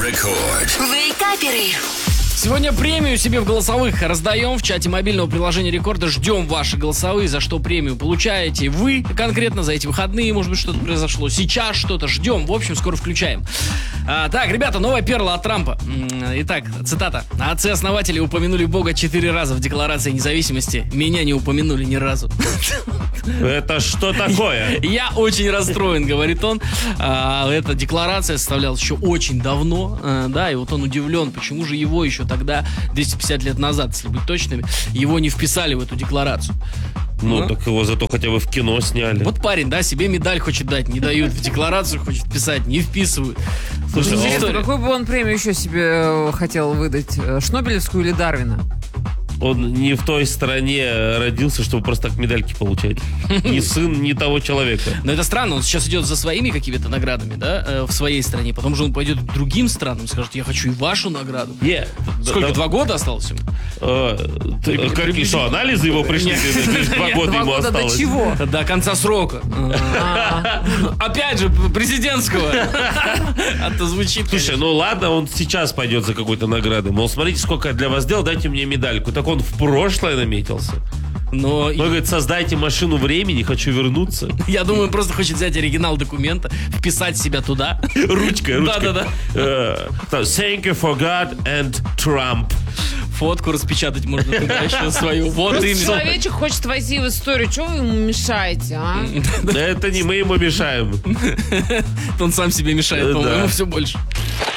Вейкаперы. Сегодня премию себе в голосовых раздаем в чате мобильного приложения Рекорда. Ждем ваши голосовые, за что премию получаете вы конкретно за эти выходные. Может быть, что-то произошло сейчас, что-то ждем. В общем, скоро включаем. Так, ребята, новая перла от Трампа. Итак, цитата. Отцы-основатели упомянули Бога 4 раза в Декларации независимости. Меня не упомянули ни разу. Это что такое? Я очень расстроен, говорит он. Эта декларация составлялась еще очень давно. Да, и вот он удивлен, почему же его еще тогда, 250 лет назад, если быть точными, его не вписали в эту декларацию. Ну, так его зато хотя бы в кино сняли. Вот парень, да, себе медаль хочет дать, не дают, в декларацию хочет вписать, не вписывают. Слушай, Интересно, какую бы он премию еще себе хотел выдать? Шнобелевскую или Дарвина? Он не в той стране родился, чтобы просто так медальки получать. Не сын, не того человека. Но это странно, он сейчас идет за своими какими-то наградами, да, в своей стране. Потом же он пойдет к другим странам и скажет, я хочу и вашу награду. Сколько, 2 года осталось ему? Какие что, анализы его пришли? 2 года ему осталось. До чего? До конца срока. Опять же, президентского. А то звучит. Слушай, ну ладно, он сейчас пойдет за какой-то наградой. Мол, смотрите, сколько я для вас сделал, дайте мне медальку. Так он в прошлое наметился. Но Он говорит, создайте машину времени, хочу вернуться. я думаю, он просто хочет взять оригинал документа, вписать себя туда. Ручкой. Да-да-да. Thank you for God and Trump. Фотку распечатать можно туда еще свою. Вот именно. Человечек хочет войти в историю. Чего вы ему мешаете, а? Да это не мы ему мешаем. Он сам себе мешает, по-моему, Да. все больше.